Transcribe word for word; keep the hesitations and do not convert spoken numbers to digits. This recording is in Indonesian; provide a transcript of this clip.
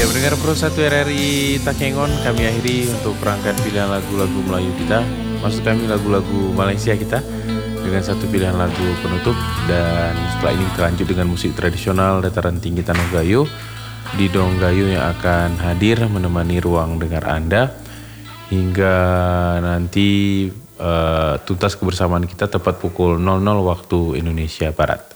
Pendengar Pro satu R R I Takengon, kami akhiri untuk rangkaian pilihan lagu-lagu Melayu kita. Maksud kami lagu-lagu Malaysia kita dengan satu pilihan lagu penutup. Dan setelah ini kita lanjut dengan musik tradisional dataran tinggi Tanah Gayo, Didong Gayo yang akan hadir menemani ruang dengar Anda hingga nanti uh, tuntas kebersamaan kita tepat pukul nol nol waktu Indonesia Barat.